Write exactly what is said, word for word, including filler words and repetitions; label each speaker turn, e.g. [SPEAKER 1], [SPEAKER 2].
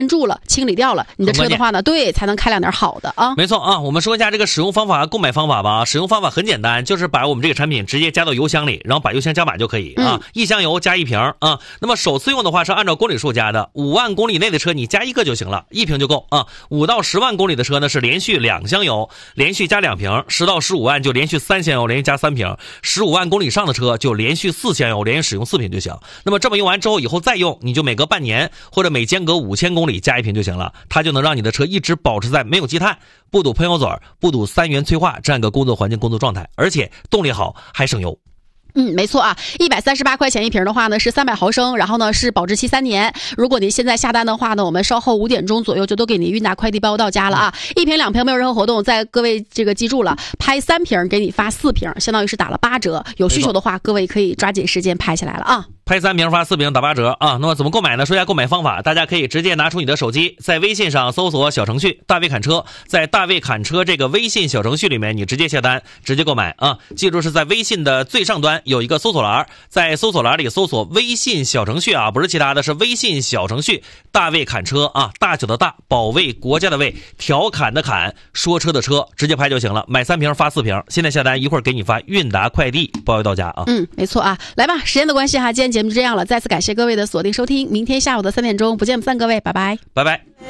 [SPEAKER 1] 住了，清理掉了，你的车的话呢，对，才能开两点好的啊。
[SPEAKER 2] 没错啊，我们说一下这个使用方法、购买方法吧。使用方法很简单，就是把我们这个产品直接加到油箱里，然后把油箱加满就可以啊。嗯、一箱油加一瓶啊。那么首次用的话是按照公里数加的，五万公里内的车你加一个就行了，一瓶就够啊。五到十万公里的车呢是连续两箱油，连续加两瓶。十到十五万就连续三箱油，连续加三瓶。十五万公里以上的车就连续四箱油，连续使用四瓶就行。那么这么用完之后，以后再用，你就每隔半年或者每间隔五千公里加一瓶就行了，它就能让你的车一直保持在没有积碳、不堵喷油嘴、不堵三元催化这样一个工作环境、工作状态，而且动力好还省油。
[SPEAKER 1] 嗯，没错啊，一百三十八块钱一瓶的话呢是三百毫升，然后呢是保质期三年。如果您现在下单的话呢，我们稍后五点钟左右就都给您运达快递包到家了啊。一瓶两瓶没有任何活动，在各位这个记住了，拍三瓶给你发四瓶，相当于是打了八折。有需求的话，各位可以抓紧时间拍起来了啊。
[SPEAKER 2] 拍三瓶发四瓶打八折啊！那么怎么购买呢？说一下购买方法，大家可以直接拿出你的手机，在微信上搜索小程序大卫侃车，在大卫侃车这个微信小程序里面，你直接下单，直接购买啊！记住是在微信的最上端有一个搜索栏，在搜索栏里搜索微信小程序啊，不是其他的，是微信小程序大卫侃车啊，大小的大，保卫国家的卫，调侃的侃，说车的车，直接拍就行了，买三瓶发四瓶，现在下单一会儿给你发韵达快递包邮到家啊！
[SPEAKER 1] 嗯，没错啊，来吧，时间的关系哈，今天节目就这样了，再次感谢各位的锁定收听，明天下午的三点钟不见不散，各位，拜拜，
[SPEAKER 2] 拜拜。